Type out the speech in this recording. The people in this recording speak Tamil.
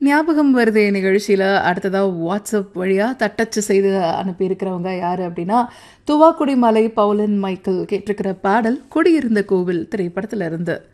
ஞாபகம் வருதே நிகழ்ச்சியில் அடுத்ததாக வாட்ஸ்அப் வழியாக தட்டச்சு செய்து அனுப்பியிருக்கிறவங்க யார் அப்படின்னா துவாக்குடி மலை பவுலன் மைக்கேல் கேட்டிருக்கிற பாடல் குடியிருந்த கோவில் திரைப்படத்தில் இருந்து.